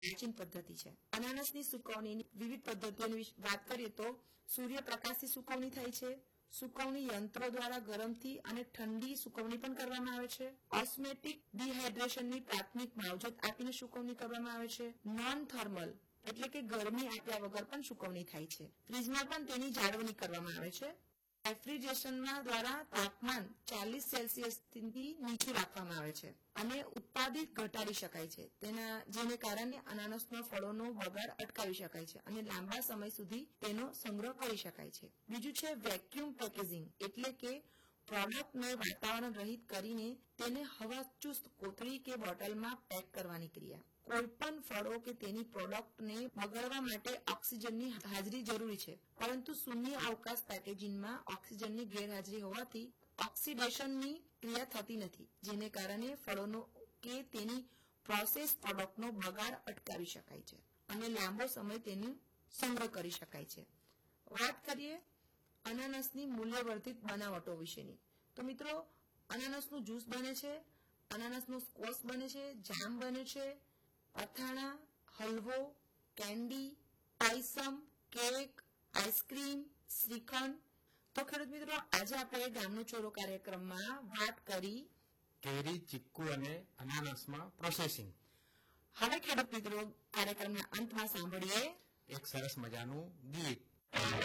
પ્રાચીન પદ્ધતિ છે. અનાનસની સુકવણીની વિવિધ પદ્ધતિઓની વાત કરીએ તો સૂર્યપ્રકાશથી સુકવણી થાય છે. સુકવણી યંત્રો દ્વારા ગરમથી અને ઠંડી સુકવણી પણ કરવામાં આવે છે. ઓસ્મેટિક ડિહાઇડ્રેશનની પ્રાથમિક માવજત આપીને સુકવણી કરવામાં આવે છે. નોન થર્મલ એટલે કે ગરમી આપ્યા વગર પણ સુકવણી થાય છે. ફ્રીજમાં પણ તેની જાળવણી કરવામાં આવે છે. રેફ્રિજરેશનના દ્વારા તાપમાન 40 સેલ્સિયસથી નીચું રાખવામાં આવે છે અને ઉત્પાદિત ઘટાડી શકાય છે. જેને કારણે અનાનસના ફળોનો બગાડ અટકાવી શકાય છે અને લાંબા સમય સુધી તેનો સંગ્રહ કરી શકાય છે. બીજું છે વેક્યુમ પેકેજિંગ એટલે કે પ્રોડક્ટને વાતાવરણ રહિત કરીને તેને હવાચુસ્ત કોથળી કે બોટલમાં પેક કરવાની ક્રિયા. કોઈપણ ફળો કે તેની પ્રોડક્ટને બગાડવા માટે ઓક્સિજનની હાજરી જરૂરી છે, પરંતુ શૂન્ય અવકાશ પેકેજિંગમાં ઓક્સિજનની ગેરહાજરી હોવાથી ઓક્સિડેશનની ક્રિયા થતી નથી, જેને કારણે ફળોનો કે તેની પ્રોસેસ પ્રોડક્ટનો બગાડ અટકાવી શકાય છે અને લાંબો સમય તેનો સંગ્રહ કરી શકાય છે. વાત કરીએ અનાનસની મૂલ્યવર્ધિત બનાવટો વિશેની, તો મિત્રો અનાનસનું જ્યુસ બને છે, અનાનસનો સ્ક્વોશ બને છે, જામ બને છે, અથાણા, હલવો, candy, payasam, cake, ice cream, shrikhand. તો ખેડૂત મિત્રો, આજે આપણે ગામનો ચોરો કાર્યક્રમમાં વાત કરી કેરી, ચીકુ અને અનાનસમાં પ્રોસેસિંગ. હવે ખેડૂત મિત્રો કાર્યક્રમના અંતમાં સાંભળીએ એક સરસ મજાનું ગીત.